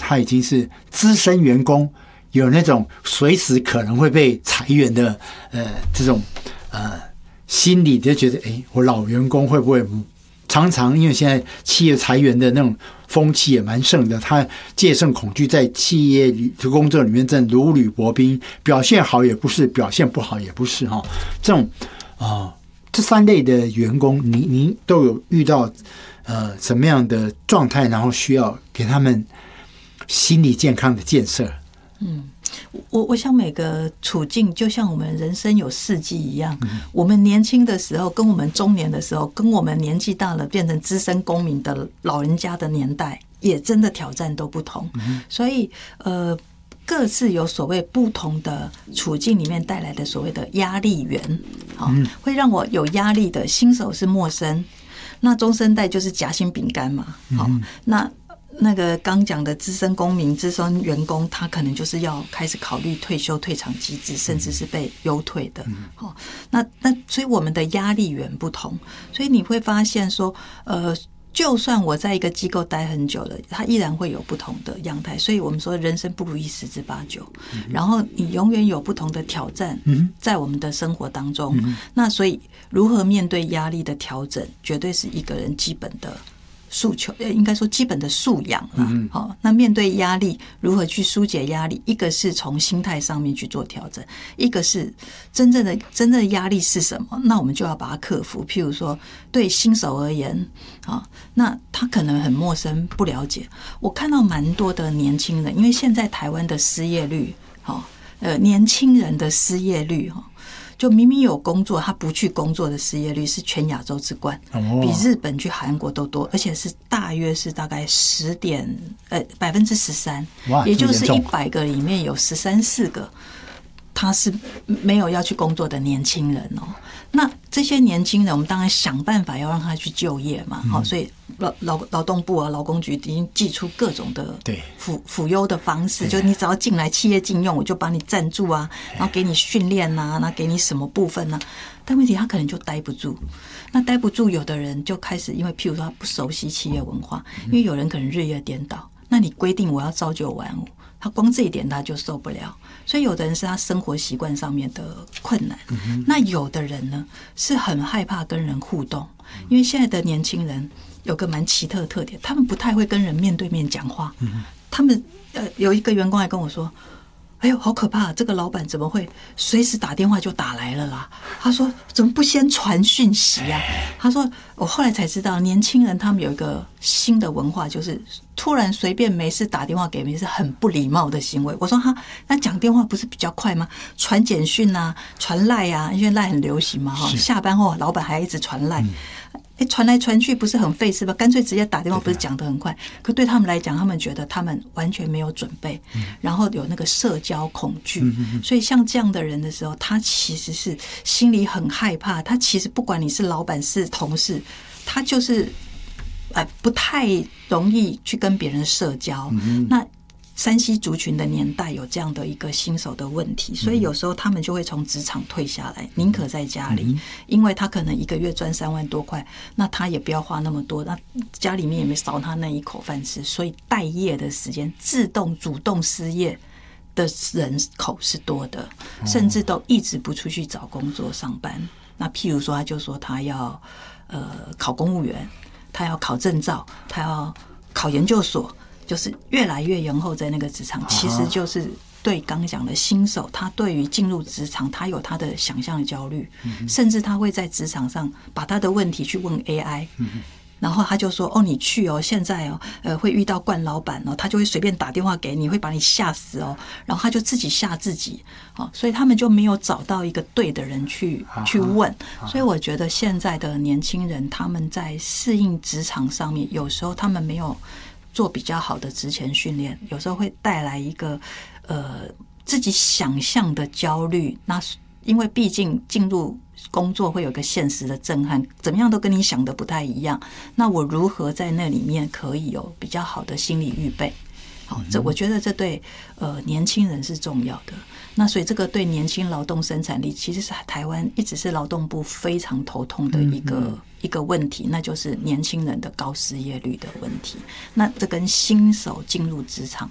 他已经是资深员工，有那种随时可能会被裁员的这种心理，就觉得我老员工会不会常常因为现在企业裁员的那种风气也蛮盛的，他戒慎恐惧，在企业工作里面正如履薄冰，表现好也不是，表现不好也不是哈。这种这3类的员工，您都有遇到什么样的状态，然后需要给他们心理健康的建设？ 我想每个处境就像我们人生有4季一样，我们年轻的时候跟我们中年的时候，跟我们年纪大了变成资深公民的老人家的年代，也真的挑战都不同。所以各自有所谓不同的处境里面带来的所谓的压力源，会让我有压力的新手是陌生，那中生代就是夹心饼干嘛，那个刚讲的资深公民、资深员工，他可能就是要开始考虑退休、退场机制，甚至是被优退的。那所以我们的压力源不同，所以你会发现说，就算我在一个机构待很久了，它依然会有不同的样态。所以我们说人生不如意十之八九，然后你永远有不同的挑战在我们的生活当中。那所以如何面对压力的调整，绝对是一个人基本的诉求，应该说基本的素养啦。那面对压力，如何去疏解压力？一个是从心态上面去做调整，一个是真正的压力是什么？那我们就要把它克服。譬如说，对新手而言，那他可能很陌生，不了解。我看到蛮多的年轻人，因为现在台湾的失业率，年轻人的失业率，就明明有工作，他不去工作的失业率是全亚洲之冠，比日本去韩国都多，而且是大约是大概13%，也就是100个里面有13-14个他是没有要去工作的年轻人哦。那这些年轻人，我们当然想办法要让他去就业嘛，所以劳动部劳工局已经寄出各种的辅优的方式，就是你只要进来企业禁用，我就帮你赞助啊，然后给你训练啊，然后给你什么部分啊。但问题他可能就待不住，那待不住，有的人就开始因为譬如说他不熟悉企业文化，因为有人可能日夜颠倒，那你规定我要朝9晚5，他光这一点他就受不了，所以有的人是他生活习惯上面的困难，那有的人呢是很害怕跟人互动，因为现在的年轻人有个蛮奇特的特点，他们不太会跟人面对面讲话，他们有一个员工还跟我说，哎呦，好可怕！这个老板怎么会随时打电话就打来了啦？他说怎么不先传讯息啊？他说我后来才知道，年轻人他们有一个新的文化，就是突然随便没事打电话给你是很不礼貌的行为。我说那讲电话不是比较快吗？传简讯啊，传赖啊，因为赖很流行嘛，下班后老板还一直传赖。传来传去不是很费事吧？干脆直接打电话，不是讲得很快？可对他们来讲，他们觉得他们完全没有准备，然后有那个社交恐惧，所以像这样的人的时候，他其实是心里很害怕。他其实不管你是老板是同事，他就是不太容易去跟别人社交。那3C 族群的年代有这样的一个新手的问题，所以有时候他们就会从职场退下来，宁可在家里，因为他可能一个月赚3万多块，那他也不要花那么多，那家里面也没少他那一口饭吃，所以待业的时间，主动失业的人口是多的，甚至都一直不出去找工作上班。那譬如说，他就说他要考公务员，他要考证照，他要考研究所。就是越来越延后在那个职场，其实就是对刚讲的新手，他对于进入职场，他有他的想象的焦虑，甚至他会在职场上把他的问题去问 AI，然后他就说你去现在会遇到惯老板他就会随便打电话给你，会把你吓死然后他就自己吓自己所以他们就没有找到一个对的人去问。所以我觉得现在的年轻人，他们在适应职场上面，有时候他们没有做比较好的职前训练，有时候会带来一个自己想象的焦虑。那因为毕竟进入工作会有一个现实的震撼，怎么样都跟你想的不太一样。那我如何在那里面可以有比较好的心理预备？我觉得这对年轻人是重要的。那所以这个对年轻劳动生产力，其实是台湾一直是劳动部非常头痛的一个问题，那就是年轻人的高失业率的问题。那这跟新手进入职场